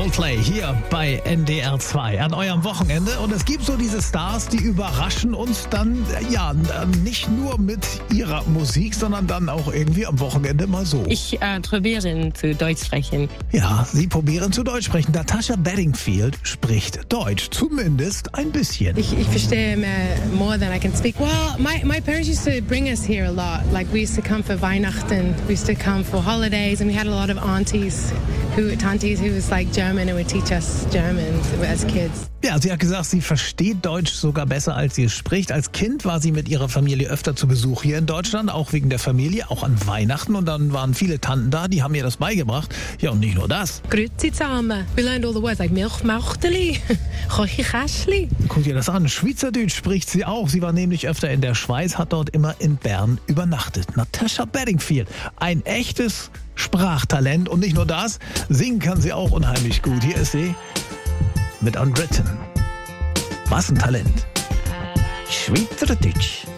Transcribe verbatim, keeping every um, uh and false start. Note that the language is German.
Coldplay hier bei N D R zwei an eurem Wochenende. Und es gibt so diese Stars, die überraschen uns dann, ja, nicht nur mit ihrer Musik, sondern dann auch irgendwie am Wochenende mal so. Ich äh, probiere zu Deutsch sprechen. Ja, sie probieren zu Deutsch sprechen. Natasha Bedingfield spricht Deutsch, zumindest ein bisschen. Ich, ich verstehe mehr, more than I can speak. Well, my, my parents used to bring us here a lot. Like, we used to come for Weihnachten, we used to come for holidays, and we had a lot of aunties, who, tanties who was like German and would teach us German as kids. Ja, sie hat gesagt, sie versteht Deutsch sogar besser, als sie es spricht. Als Kind war sie mit ihrer Familie öfter zu Besuch hier in Deutschland, auch wegen der Familie, auch an Weihnachten. Und dann waren viele Tanten da, die haben ihr das beigebracht. Ja, und nicht nur das. Grüezi zusammen. We learned all the words like Milch, Mauchteli, Kochi, Käschli. Guck dir das an. Schweizerdeutsch spricht sie auch. Sie war nämlich öfter in der Schweiz, hat dort immer in Bern übernachtet. Natasha Bedingfield, ein echtes Sprachtalent. Und nicht nur das, singen kann sie auch unheimlich gut. Hier ist sie mit Unwritten. Was ein Talent. Schweizerdeutsch.